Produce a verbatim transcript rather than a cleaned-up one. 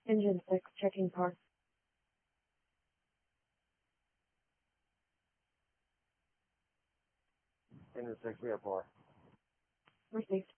Engine six checking parts. Engine six, we have par. Received.